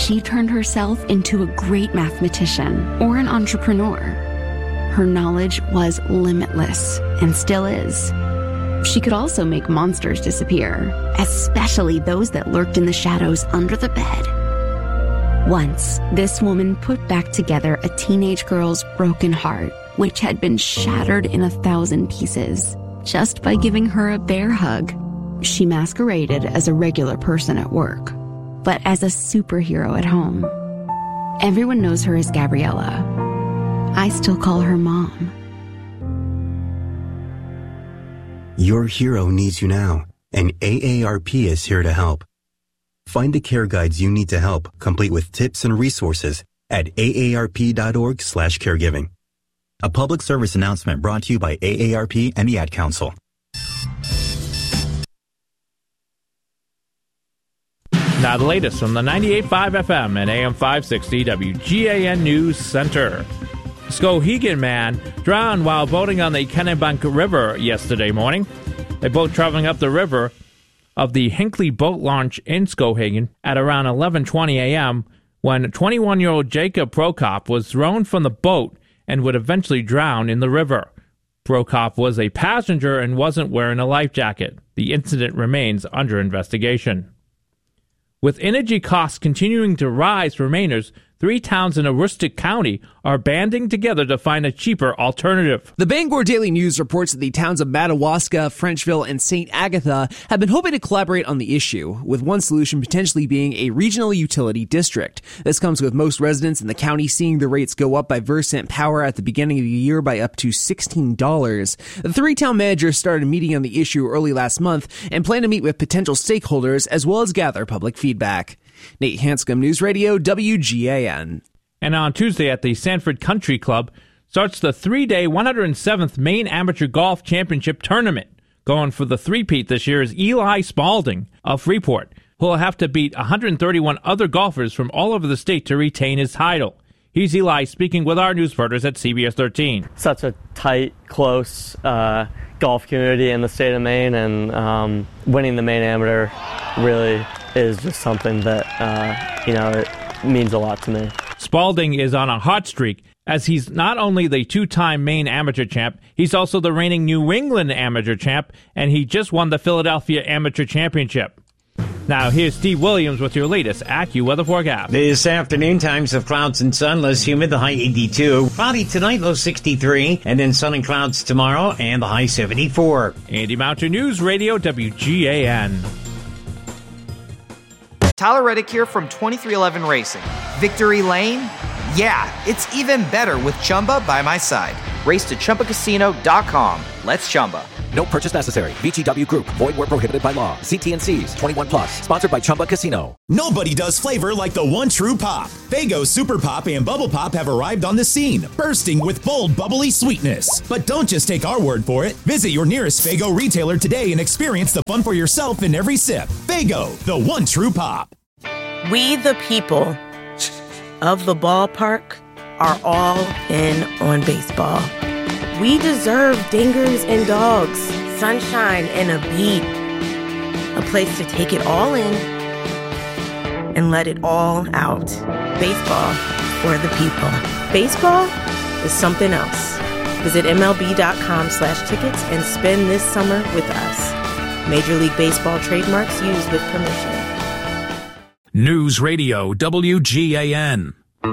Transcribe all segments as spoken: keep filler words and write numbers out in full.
she turned herself into a great mathematician or an entrepreneur. Her knowledge was limitless and still is. She could also make monsters disappear, especially those that lurked in the shadows under the bed. Once, this woman put back together a teenage girl's broken heart, which had been shattered in a thousand pieces, just by giving her a bear hug. She masqueraded as a regular person at work, but as a superhero at home. Everyone knows her as Gabriella. I still call her Mom. Your hero needs you now, and A A R P is here to help. Find the care guides you need to help, complete with tips and resources at A A R P dot org slash caregiving. A public service announcement brought to you by A A R P and the Ad Council. Now the latest from the ninety-eight point five F M and A M five sixty W G A N News Center. Skowhegan man drowned while boating on the Kennebunk River yesterday morning. A boat traveling up the river of the Hinckley Boat Launch in Skowhegan at around eleven twenty a.m. when twenty-one-year-old Jacob Prokop was thrown from the boat and would eventually drown in the river. Prokop was a passenger and wasn't wearing a life jacket. The incident remains under investigation. With energy costs continuing to rise for Mainers, three towns in Aroostook County are banding together to find a cheaper alternative. The Bangor Daily News reports that the towns of Madawaska, Frenchville, and Saint Agatha have been hoping to collaborate on the issue, with one solution potentially being a regional utility district. This comes with most residents in the county seeing the rates go up by Versant Power at the beginning of the year by up to sixteen dollars. The three town managers started meeting on the issue early last month and plan to meet with potential stakeholders as well as gather public feedback. Nate Hanscom, News Radio, W G A N. And on Tuesday at the Sanford Country Club starts the three-day one hundred seventh Maine Amateur Golf Championship Tournament. Going for the three-peat this year is Eli Spalding of Freeport, who will have to beat one hundred thirty-one other golfers from all over the state to retain his title. Here's Eli speaking with our news reporters at C B S thirteen. Such a tight, close uh, golf community in the state of Maine, and um, winning the Maine Amateur really is just something that, uh, you know, it means a lot to me. Spalding is on a hot streak, as he's not only the two-time Maine Amateur champ, he's also the reigning New England Amateur champ, and he just won the Philadelphia Amateur Championship. Now, here's Steve Williams with your latest AccuWeather forecast. This afternoon, times of clouds and sun, less humid, the high eighty-two. Cloudy tonight, low sixty-three. And then sun and clouds tomorrow, and the high seventy-four. Andy Mountain News Radio, W G A N. Tyler Reddick here from twenty-three eleven Racing. Victory Lane? Yeah, it's even better with Chumba by my side. Race to Chumba Casino dot com. Let's Chumba. No purchase necessary. V G W Group. Void where prohibited by law. See T and C's. twenty-one plus. Sponsored by Chumba Casino. Nobody does flavor like the one true pop. Faygo Super Pop and Bubble Pop have arrived on the scene, bursting with bold, bubbly sweetness. But don't just take our word for it. Visit your nearest Faygo retailer today and experience the fun for yourself in every sip. Faygo, the one true pop. We the people of the ballpark are all in on baseball. We deserve dingers and dogs, sunshine and a beat. A place to take it all in and let it all out. Baseball for the people. Baseball is something else. Visit M L B dot com slash tickets and spend this summer with us. Major League Baseball trademarks used with permission. News Radio, W G A N.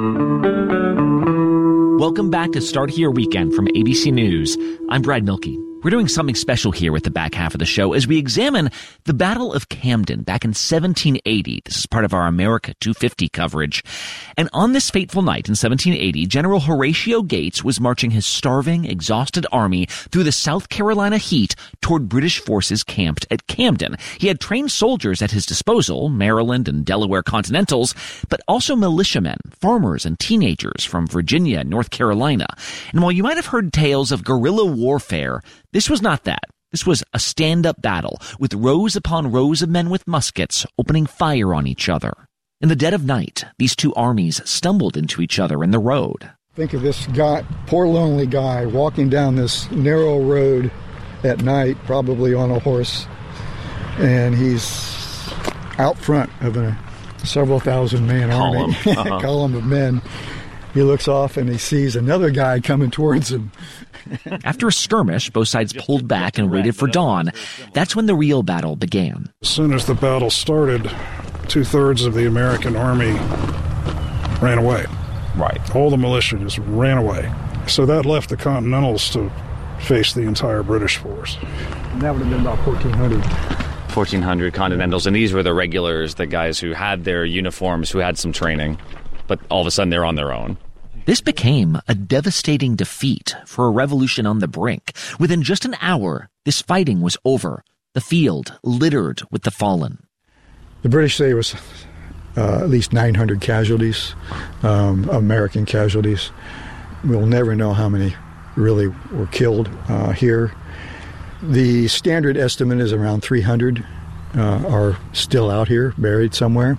Welcome back to Start Here Weekend from A B C News. I'm Brad Milkey. We're doing something special here with the back half of the show as we examine the Battle of Camden back in seventeen eighty. This is part of our America two fifty coverage. And on this fateful night in seventeen eighty, General Horatio Gates was marching his starving, exhausted army through the South Carolina heat toward British forces camped at Camden. He had trained soldiers at his disposal, Maryland and Delaware Continentals, but also militiamen, farmers, and teenagers from Virginia and North Carolina. And while you might have heard tales of guerrilla warfare, this was not that. This was a stand-up battle, with rows upon rows of men with muskets opening fire on each other. In the dead of night, these two armies stumbled into each other in the road. Think of this guy, poor lonely guy, walking down this narrow road at night, probably on a horse, and he's out front of a several thousand man Column. army, Uh-huh. column of men. He looks off and he sees another guy coming towards him. After a skirmish, both sides pulled back and waited for dawn. That's when the real battle began. As soon as the battle started, two-thirds of the American army ran away. Right. All the militia just ran away. So that left the Continentals to face the entire British force. And that would have been about fourteen hundred. fourteen hundred Continentals, and these were the regulars, the guys who had their uniforms, who had some training, but all of a sudden they're on their own. This became a devastating defeat for a revolution on the brink. Within just an hour, this fighting was over. The field littered with the fallen. The British say it was uh, at least nine hundred casualties, um, American casualties. We'll never know how many really were killed uh, here. The standard estimate is around three hundred uh, are still out here, buried somewhere.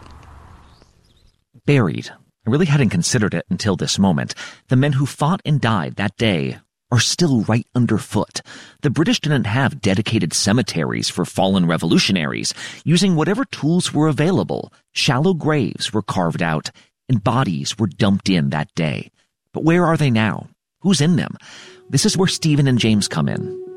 Buried. I really hadn't considered it until this moment. The men who fought and died that day are still right underfoot. The British didn't have dedicated cemeteries for fallen revolutionaries. Using whatever tools were available, shallow graves were carved out, and bodies were dumped in that day. But where are they now? Who's in them? This is where Stephen and James come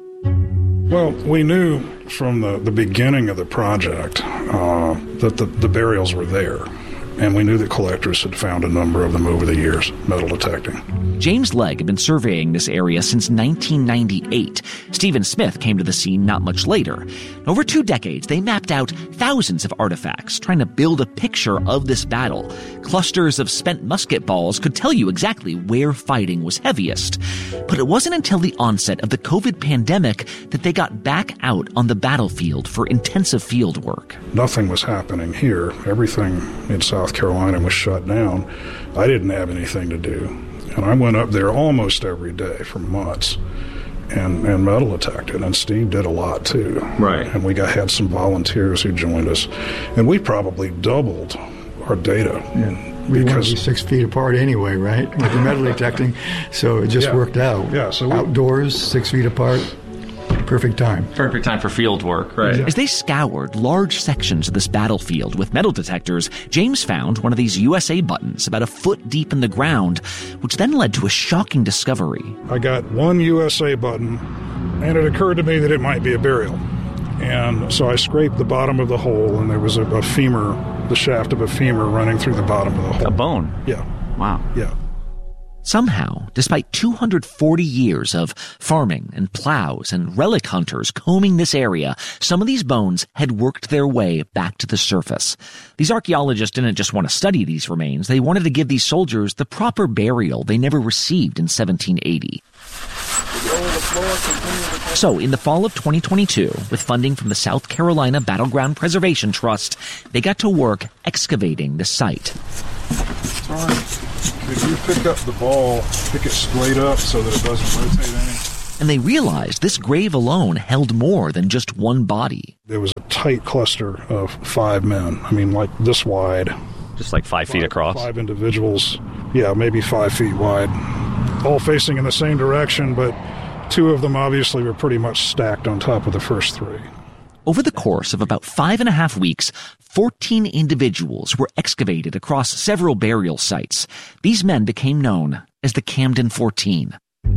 in. Well, we knew from the, the beginning of the project uh, that the, the burials were there. And we knew that collectors had found a number of them over the years, metal detecting. James Legg had been surveying this area since nineteen ninety-eight. Stephen Smith came to the scene not much later. Over two decades, they mapped out thousands of artifacts, trying to build a picture of this battle. Clusters of spent musket balls could tell you exactly where fighting was heaviest. But it wasn't until the onset of the COVID pandemic that they got back out on the battlefield for intensive field work. Nothing was happening here. Everything in South Carolina was shut down. I didn't have anything to do. And I went up there almost every day for months and, and metal detected. And Steve did a lot too. Right. And we got had some volunteers who joined us. And we probably doubled our data. Yeah. We want to be six feet apart anyway, right? With the metal detecting. So it just yeah. worked out. Yeah, so we, outdoors, six feet apart. Perfect time. Perfect time for field work, right? As they scoured large sections of this battlefield with metal detectors, James found one of these U S A buttons about a foot deep in the ground, which then led to a shocking discovery. I got one U S A button, and it occurred to me that it might be a burial. And so I scraped the bottom of the hole, and there was a, a femur, the shaft of a femur running through the bottom of the hole. A bone? Yeah. Wow. Yeah. Somehow, despite two hundred forty years of farming and plows and relic hunters combing this area, some of these bones had worked their way back to the surface. These archaeologists didn't just want to study these remains, they wanted to give these soldiers the proper burial they never received in seventeen eighty. So, in the fall of twenty twenty-two, with funding from the South Carolina Battleground Preservation Trust, they got to work excavating the site. Sorry. Could you pick up the ball, pick it straight up so that it doesn't rotate any? And they realized this grave alone held more than just one body. There was a tight cluster of five men. I mean, like this wide. Just like five, five feet across? Five individuals. Yeah, maybe five feet wide. All facing in the same direction, but two of them obviously were pretty much stacked on top of the first three. Over the course of about five and a half weeks, fourteen individuals were excavated across several burial sites. These men became known as the Camden fourteen.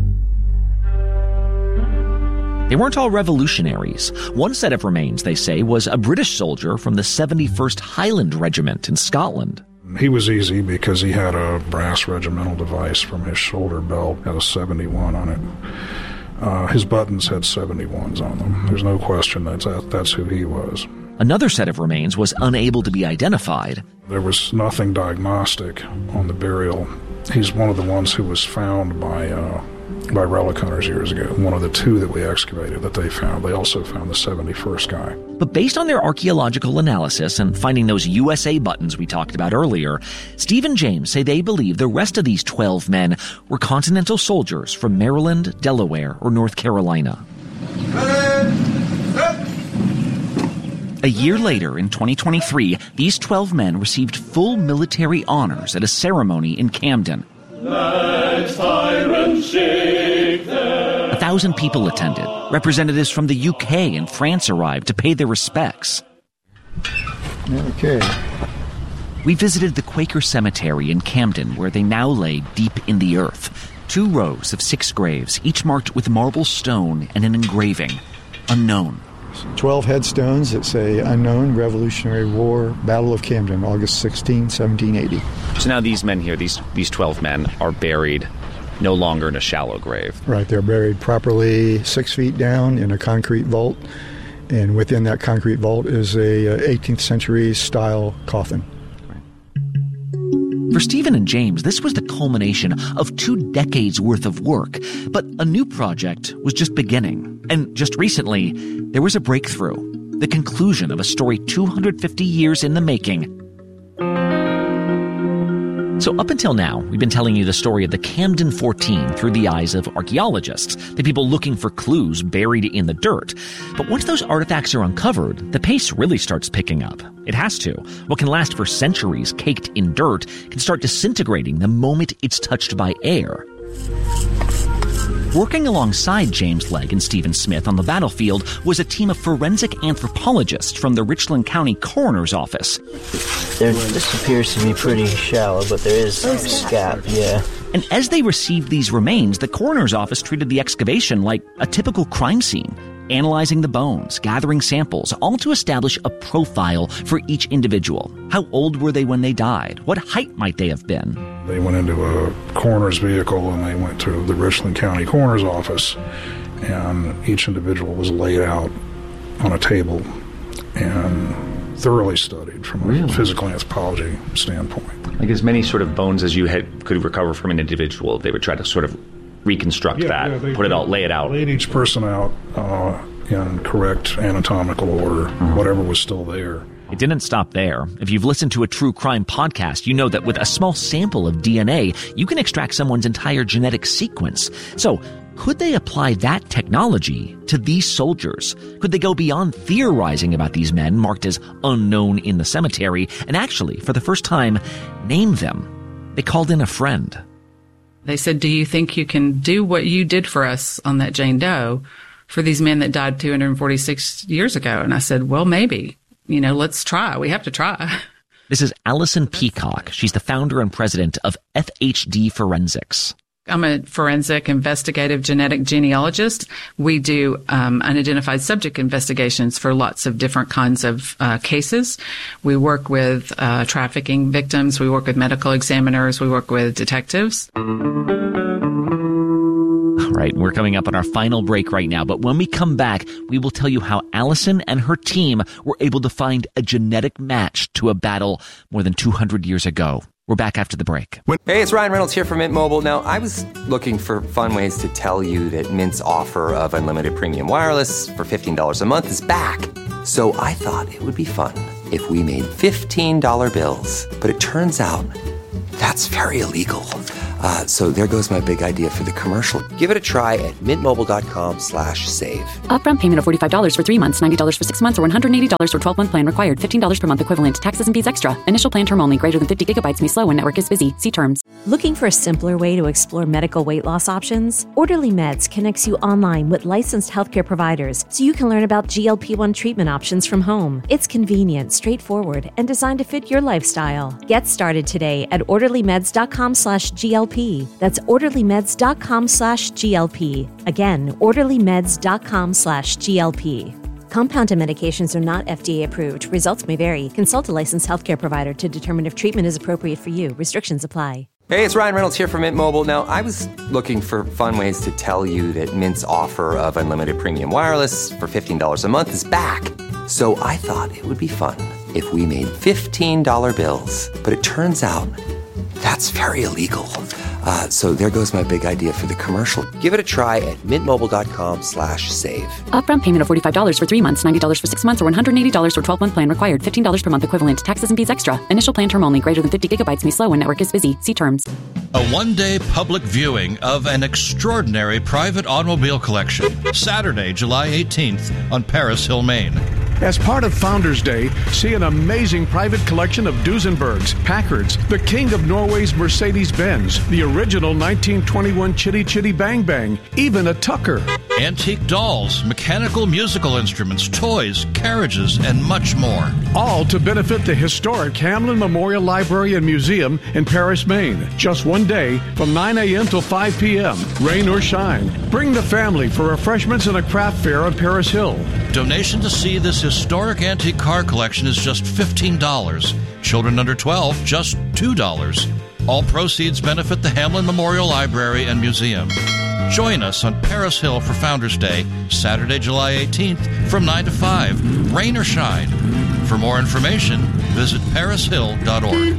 They weren't all revolutionaries. One set of remains, they say, was a British soldier from the seventy-first Highland Regiment in Scotland. He was easy because he had a brass regimental device from his shoulder belt, had a seventy-one on it. Uh, his buttons had seventy-ones on them. There's no question that's, that, that's who he was. Another set of remains was unable to be identified. There was nothing diagnostic on the burial. He's one of the ones who was found by uh, by relic hunters years ago. One of the two that we excavated that they found. They also found the seventy-first guy. But based on their archaeological analysis and finding those U S A buttons we talked about earlier, Steve and James say they believe the rest of these twelve men were Continental soldiers from Maryland, Delaware, or North Carolina. A year later, in twenty twenty-three, these twelve men received full military honors at a ceremony in Camden. A thousand people attended. Representatives from the U K and France arrived to pay their respects. Okay. We visited the Quaker Cemetery in Camden, where they now lay deep in the earth. Two rows of six graves, each marked with marble stone and an engraving, unknown. Twelve headstones that say unknown, Revolutionary War, Battle of Camden, August sixteenth, seventeen eighty. So now these men here, these these twelve men, are buried no longer in a shallow grave. Right, they're buried properly six feet down in a concrete vault, and within that concrete vault is a uh, eighteenth century style coffin. For Stephen and James, this was the culmination of two decades worth of work, but a new project was just beginning. And just recently, there was a breakthrough, the conclusion of a story two hundred fifty years in the making. So up until now, we've been telling you the story of the Camden fourteen through the eyes of archaeologists, the people looking for clues buried in the dirt. But once those artifacts are uncovered, the pace really starts picking up. It has to. What can last for centuries caked in dirt can start disintegrating the moment it's touched by air. Working alongside James Legg and Stephen Smith on the battlefield was a team of forensic anthropologists from the Richland County Coroner's Office. There, this appears to be pretty shallow, but there is some scap, yeah. And as they received these remains, the Coroner's Office treated the excavation like a typical crime scene, analyzing the bones, gathering samples, all to establish a profile for each individual. How old were they when they died? What height might they have been? They went into a coroner's vehicle and they went to the Richland County Coroner's Office, and each individual was laid out on a table and thoroughly studied from a really? physical anthropology standpoint. Like as many sort of bones as you had, could recover from an individual, they would try to sort of reconstruct yeah, that, yeah, they, put it all, lay it out. Laid each person out uh, in correct anatomical order, mm-hmm. whatever was still there. It didn't stop there. If you've listened to a true crime podcast, you know that with a small sample of D N A, you can extract someone's entire genetic sequence. So, could they apply that technology to these soldiers? Could they go beyond theorizing about these men marked as unknown in the cemetery and actually, for the first time, name them? They called in a friend. They said, do you think you can do what you did for us on that Jane Doe for these men that died two hundred forty-six years ago? And I said, well, maybe. You know, let's try. We have to try. This is Allison Peacock. She's the founder and president of F H D Forensics. I'm a forensic investigative genetic genealogist. We do um, unidentified subject investigations for lots of different kinds of uh, cases. We work with uh, trafficking victims. We work with medical examiners. We work with detectives. All right, we're coming up on our final break right now, but when we come back, we will tell you how Allison and her team were able to find a genetic match to a battle more than two hundred years ago. We're back after the break. Hey, it's Ryan Reynolds here from Mint Mobile. Now, I was looking for fun ways to tell you that Mint's offer of unlimited premium wireless for fifteen dollars a month is back. So I thought it would be fun if we made fifteen dollar bills. But it turns out that's very illegal. Uh, so there goes my big idea for the commercial. Give it a try at mintmobile.com slash save. Upfront payment of forty-five dollars for three months, ninety dollars for six months, or one hundred eighty dollars for twelve-month plan required. fifteen dollars per month equivalent. Taxes and fees extra. Initial plan term only. Greater than fifty gigabytes may slow when network is busy. See terms. Looking for a simpler way to explore medical weight loss options? Orderly Meds connects you online with licensed healthcare providers so you can learn about G L P one treatment options from home. It's convenient, straightforward, and designed to fit your lifestyle. Get started today at orderlymeds.com slash GLP. That's orderlymeds.com slash GLP. Again, orderlymeds.com slash GLP. Compounded medications are not F D A approved. Results may vary. Consult a licensed healthcare provider to determine if treatment is appropriate for you. Restrictions apply. Hey, it's Ryan Reynolds here from Mint Mobile. Now, I was looking for fun ways to tell you that Mint's offer of unlimited premium wireless for fifteen dollars a month is back. So I thought it would be fun if we made fifteen dollar bills. But it turns out that's very illegal. Uh, so there goes my big idea for the commercial. Give it a try at mintmobile.com slash save. Upfront payment of forty-five dollars for three months, ninety dollars for six months, or one hundred eighty dollars for twelve-month plan required. fifteen dollars per month equivalent. Taxes and fees extra. Initial plan term only. Greater than fifty gigabytes may slow when network is busy. See terms. A one-day public viewing of an extraordinary private automobile collection. Saturday, July eighteenth on Paris Hill, Maine. As part of Founders Day, see an amazing private collection of Duesenbergs, Packards, the king of Norway's Mercedes-Benz, the original nineteen twenty-one Chitty Chitty Bang Bang, even a Tucker. Antique dolls, mechanical musical instruments, toys, carriages, and much more. All to benefit the historic Hamlin Memorial Library and Museum in Paris, Maine. Just one day from nine a.m. till five p.m., rain or shine. Bring the family for refreshments and a craft fair on Paris Hill. Donation to see this historic antique car collection is just fifteen dollars. Children under twelve, just two dollars. All proceeds benefit the Hamlin Memorial Library and Museum. Join us on Paris Hill for Founders Day, Saturday, July eighteenth, from nine to five, rain or shine. For more information, visit paris hill dot org.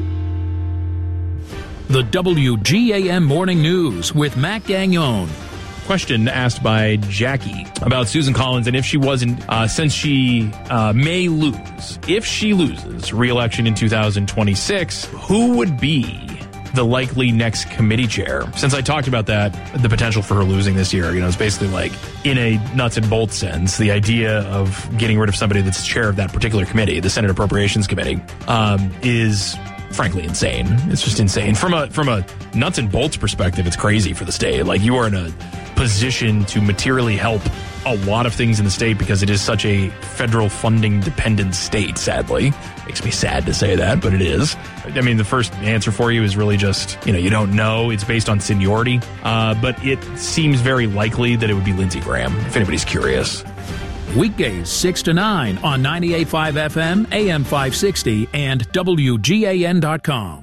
The W G A M Morning News with Matt Gagnon. Question asked by Jackie about Susan Collins, and if she wasn't, uh, since she uh, may lose, if she loses re-election in two thousand twenty-six, who would be the likely next committee chair? Since I talked about that, the potential for her losing this year, you know, it's basically like, in a nuts and bolts sense, the idea of getting rid of somebody that's chair of that particular committee, the Senate Appropriations Committee, um, is frankly insane. It's just insane. From a from a nuts and bolts perspective, it's crazy for the state. Like, you are in a position to materially help a lot of things in the state because it is such a federal funding dependent state, sadly. Makes me sad to say that, but it is. I mean, the first answer for you is really just, you know, you don't know. It's based on seniority, uh, but it seems very likely that it would be Lindsey Graham, if anybody's curious. Weekdays six to nine on ninety-eight point five F M, A M five sixty, and W G A N dot com.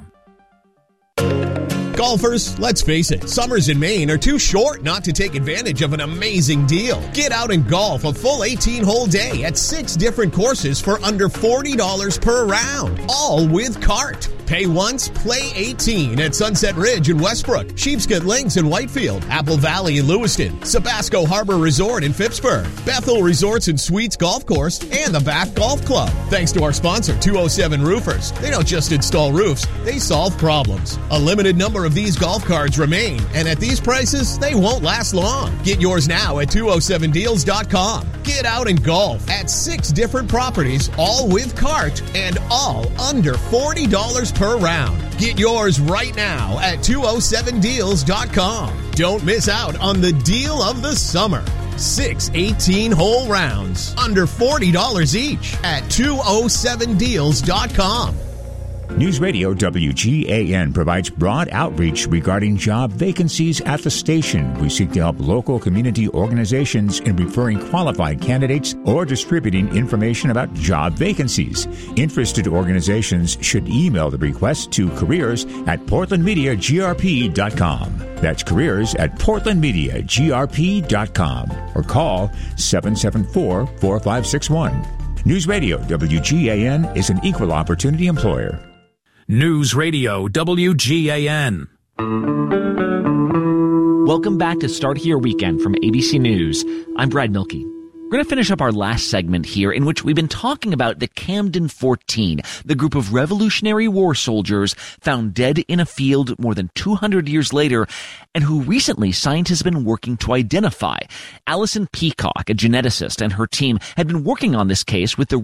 Golfers, let's face it, summers in Maine are too short not to take advantage of an amazing deal. Get out and golf a full eighteen-hole day at six different courses for under forty dollars per round, all with cart. Pay once, play eighteen at Sunset Ridge in Westbrook, Sheepscot Links in Whitefield, Apple Valley in Lewiston, Sabasco Harbor Resort in Phippsburg, Bethel Resorts and Suites Golf Course, and the Bath Golf Club. Thanks to our sponsor, two oh seven Roofers. They don't just install roofs, they solve problems. A limited number of these golf cards remain, and at these prices, they won't last long. Get yours now at two oh seven deals dot com. Get out and golf at six different properties, all with cart, and all under forty dollars per round. Get yours right now at two oh seven deals dot com. Don't miss out on the deal of the summer. Six eighteen-hole rounds, under forty dollars each at two oh seven deals dot com. News Radio W G A N provides broad outreach regarding job vacancies at the station. We seek to help local community organizations in referring qualified candidates or distributing information about job vacancies. Interested organizations should email the request to careers at portland media g r p dot com. That's careers at portland media g r p dot com or call seven seven four, four five six one. News Radio W G A N is an equal opportunity employer. News Radio W G A N. Welcome back to Start Here Weekend from A B C News. I'm Brad Milkey. We're going to finish up our last segment here, in which we've been talking about the Camden fourteen, the group of Revolutionary War soldiers found dead in a field more than two hundred years later, and who recently scientists have been working to identify. Allison Peacock, a geneticist, and her team had been working on this case with the